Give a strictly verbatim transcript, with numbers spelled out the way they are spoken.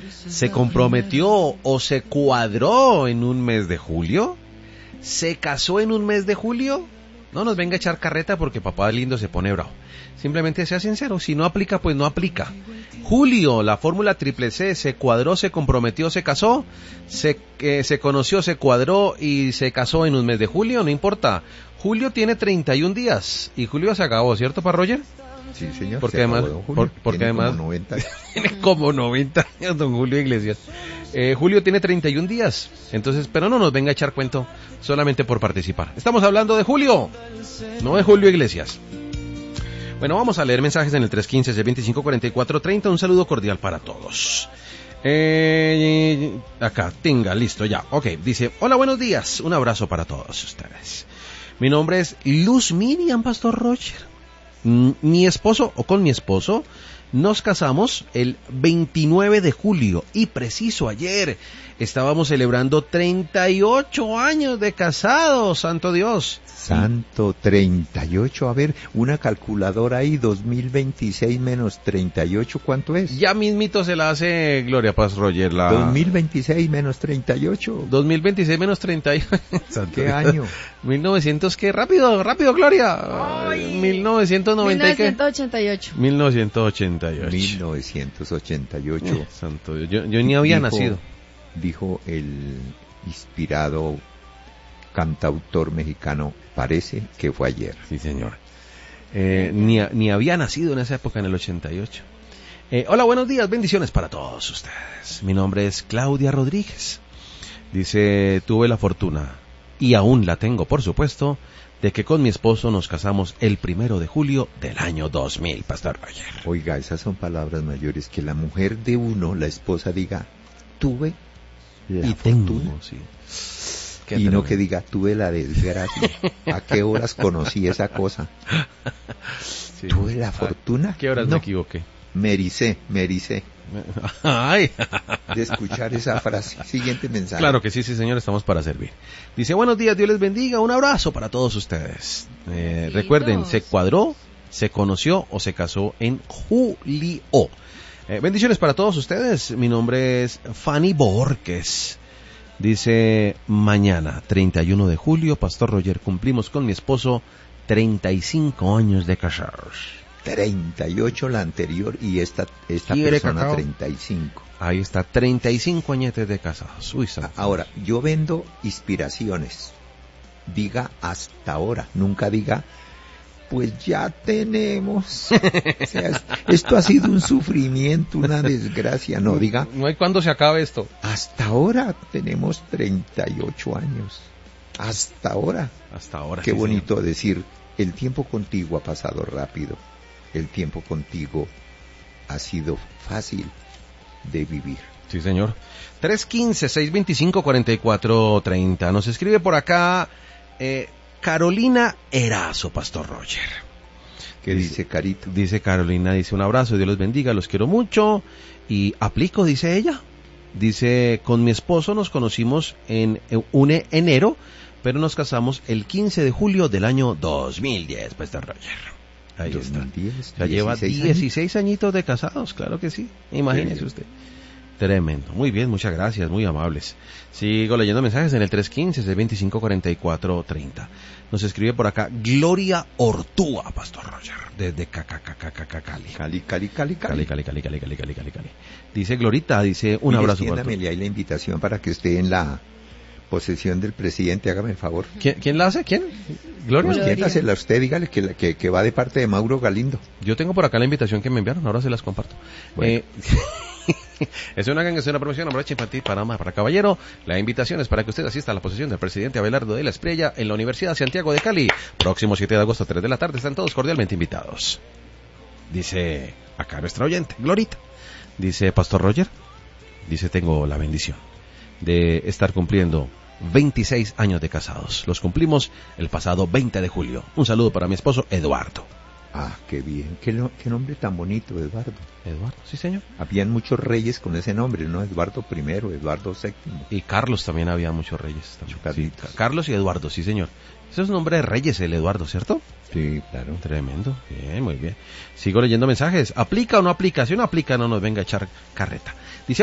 ¿Se comprometió o se cuadró en un mes de julio? ¿Se casó en un mes de julio? No nos venga a echar carreta porque papá lindo se pone bravo. Simplemente sea sincero, si no aplica, pues no aplica. Julio, la fórmula triple C, se cuadró, se comprometió, se casó, se, eh, se conoció, se cuadró y se casó en un mes de julio, no importa. Julio tiene treinta y un días y julio se acabó, ¿cierto, para Roger? Sí, señor. Porque además, por, porque tiene además como noventa. tiene como noventa años don Julio Iglesias. Eh, Julio tiene treinta y un días, entonces, pero no nos venga a echar cuento solamente por participar. Estamos hablando de Julio, no de Julio Iglesias. Bueno, vamos a leer mensajes en el tres uno cinco, seis dos cinco, cuatro cuatro tres cero. Un saludo cordial para todos. Eh, acá, tenga, listo, ya. Ok, dice, hola, buenos días. Un abrazo para todos ustedes. Mi nombre es Luz Miriam Pastor Roger. Mi esposo, o con mi esposo, nos casamos el veintinueve de julio y preciso ayer estábamos celebrando treinta y ocho años de casados, santo Dios. Santo, treinta y ocho, a ver, una calculadora ahí, dos mil veintiséis menos treinta y ocho, ¿cuánto es? Ya mismito se la hace Gloria Paz Roger. La... dos mil veintiséis menos treinta y ocho. dos mil veintiséis menos treinta y ocho. ¿Qué año? mil novecientos, ¿qué? Rápido, rápido, Gloria. Ay, mil novecientos noventa y qué. mil novecientos ochenta y ocho. mil novecientos ochenta y ocho. mil novecientos ochenta y ocho. Eh, santo Dios, yo, yo ni había dijo, nacido. Dijo el inspirado cantautor mexicano, parece que fue ayer. Sí, señor. Eh, ni, ni había nacido en esa época, en el ochenta y ocho. Eh, hola, buenos días, bendiciones para todos ustedes. Mi nombre es Claudia Rodríguez. Dice, tuve la fortuna, y aún la tengo, por supuesto, de que con mi esposo nos casamos el primero de julio del año dos mil, Pastor Roger. Oiga, esas son palabras mayores, que la mujer de uno, la esposa, diga, tuve la y fortuna. Tengo, sí. Y tremendo. No que diga, tuve la desgracia. ¿A qué horas conocí esa cosa? Sí. ¿Tuve la fortuna? ¿A qué horas no. me equivoqué? Me ericé, me ericé. Ay. De escuchar esa frase. Siguiente mensaje. Claro que sí, sí, señor, estamos para servir. Dice, buenos días, Dios les bendiga, un abrazo para todos ustedes. Eh, recuerden, se cuadró, se conoció o se casó en julio. Eh, bendiciones para todos ustedes. Mi nombre es Fanny Borges. Dice, mañana, treinta y uno de julio, Pastor Roger, cumplimos con mi esposo treinta y cinco años de casados. treinta y ocho la anterior y esta, esta persona cacao? treinta y cinco. Ahí está, treinta y cinco añetes de casados. Uy, ahora, yo vendo inspiraciones. Diga hasta ahora, nunca diga, pues ya tenemos. O sea, esto ha sido un sufrimiento, una desgracia. No, diga. No hay cuándo se acabe esto. Hasta ahora tenemos treinta y ocho años. Hasta ahora. Hasta ahora. Qué sí, bonito señor. Decir, el tiempo contigo ha pasado rápido. El tiempo contigo ha sido fácil de vivir. Sí, señor. tres uno cinco, seis dos cinco, cuatro cuatro tres cero. Nos escribe por acá eh, Carolina Erazo, Pastor Roger. ¿Qué dice, dice Carito? Dice Carolina, dice, un abrazo, Dios los bendiga, los quiero mucho. Y aplico, dice ella. Dice, con mi esposo nos conocimos en un enero, pero nos casamos el quince de julio del año dos mil diez, Pastor Roger. Ahí dos mil diez, está. Ya lleva dieciséis añitos de casados, claro que sí. Imagínese sí. usted. Tremendo. Muy bien, muchas gracias, muy amables. Sigo leyendo mensajes en el tres uno cinco, seis dos cinco, cuatro cuatro tres cero. Nos escribe por acá Gloria Ortúa, Pastor Roger, desde Cali. Cali, Cali, Cali, Cali. Cali, Cali, Cali, Cali, Cali, Cali, Cali, Cali. Dice Glorita, dice un abrazo para todos. Ahí la invitación para que esté en la posesión del presidente, hágame el favor. ¿Quién, quién la hace? ¿Quién? Gloria. Pues quién hace la usted, dígale que, que, que va de parte de Mauro Galindo. Yo tengo por acá la invitación que me enviaron, ahora se las comparto. Bueno. Eh, es una gang, es una promoción, hombracha infantil para dama, para caballero. La invitación es para que usted asista a la posesión del presidente Abelardo de la Espriella en la Universidad de Santiago de Cali. Próximo siete de agosto, tres de la tarde, están todos cordialmente invitados. Dice acá nuestra oyente, Glorita. Dice, Pastor Roger, dice, tengo la bendición de estar cumpliendo veintiséis años de casados. Los cumplimos el pasado veinte de julio. Un saludo para mi esposo Eduardo. Ah, qué bien. ¿Qué, no, qué nombre tan bonito, Eduardo. Eduardo, sí, señor. Habían muchos reyes con ese nombre, ¿no? Eduardo primero, Eduardo séptimo. Y Carlos también había muchos reyes. Sí, Carlos y Eduardo, sí, señor. Ese es un nombre de reyes, el Eduardo, ¿cierto? Sí, claro. Tremendo. Bien, muy bien. Sigo leyendo mensajes. ¿Aplica o no aplica? Si no aplica, no nos venga a echar carreta. Dice